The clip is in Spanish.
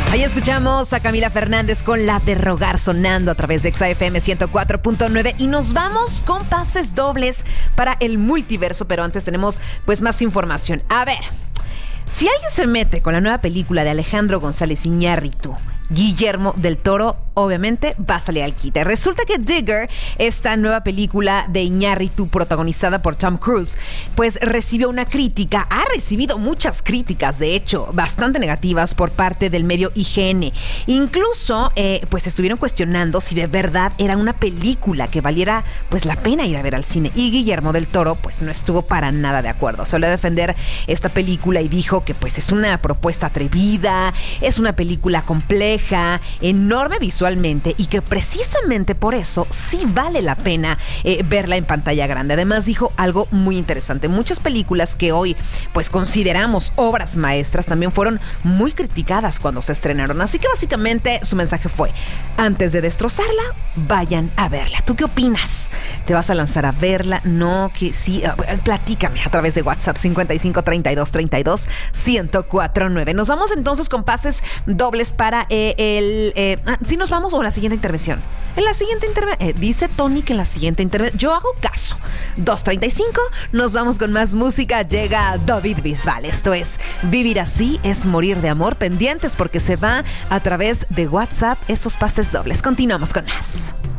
Ahí escuchamos a Camila Fernández con La de Rogar sonando a través de XFM 104.9 y nos vamos con pases dobles para el multiverso, pero antes tenemos pues más información. A ver, si alguien se mete con la nueva película de Alejandro González Iñárritu, Guillermo del Toro, obviamente va a salir al quite. Resulta que Digger, esta nueva película de Iñárritu protagonizada por Tom Cruise, pues recibió una crítica, ha recibido muchas críticas, de hecho, bastante negativas por parte del medio IGN. Incluso, pues estuvieron cuestionando si de verdad era una película que valiera pues la pena ir a ver al cine. Y Guillermo del Toro pues no estuvo para nada de acuerdo. Suele defender esta película y dijo que pues es una propuesta atrevida, es una película compleja, enorme visualmente y que precisamente por eso sí vale la pena verla en pantalla grande. Además dijo algo muy interesante. Muchas películas que hoy pues consideramos obras maestras también fueron muy criticadas cuando se estrenaron. Así que básicamente su mensaje fue: antes de destrozarla, vayan a verla. ¿Tú qué opinas? ¿Te vas a lanzar a verla? No, que sí. Platícame a través de WhatsApp 55 32 32 1049. Nos vamos entonces con pases dobles para sí nos vamos o en la siguiente intervención. En la siguiente intervención, dice Tony que en la siguiente intervención, yo hago caso. 2:35, nos vamos con más música. Llega David Bisbal. Esto es Vivir Así es Morir de Amor. Pendientes porque se va a través de WhatsApp esos pases dobles. Continuamos con más.